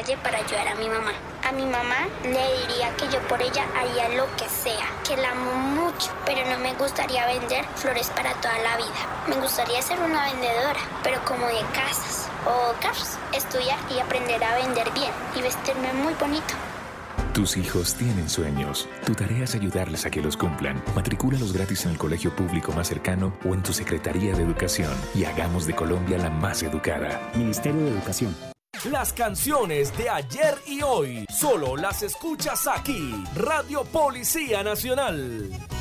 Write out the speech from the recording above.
calle para ayudar a mi mamá. A mi mamá le diría que yo por ella haría lo que sea, que la amo mucho, pero no me gustaría vender flores para toda la vida. Me gustaría ser una vendedora, pero como de casas o carros. Estudiar y aprender a vender bien y vestirme muy bonito. Tus hijos tienen sueños. Tu tarea es ayudarles a que los cumplan. Matricúlalos gratis en el colegio público más cercano o en tu Secretaría de Educación y hagamos de Colombia la más educada. Ministerio de Educación. Las canciones de ayer y hoy solo las escuchas aquí. Radio Policía Nacional.